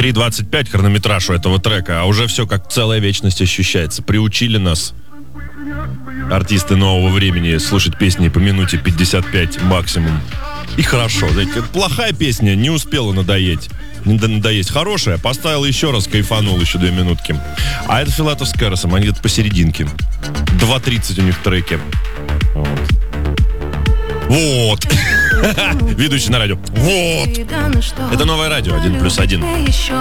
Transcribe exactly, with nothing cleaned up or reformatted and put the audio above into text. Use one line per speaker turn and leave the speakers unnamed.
три двадцать пять хронометраж у этого трека, а уже все как целая вечность ощущается. Приучили нас артисты нового времени слушать песни по минуте пятьдесят пять максимум. И хорошо, знаете, плохая песня не успела надоесть. Не надоесть. Хорошая, поставил еще раз, кайфанул еще две минутки. А это Филатов с Кэросом, они где-то посерединке. два тридцать у них в треке. Вот. Вот. Ведущий на радио. Вот. Это новое радио один плюс один.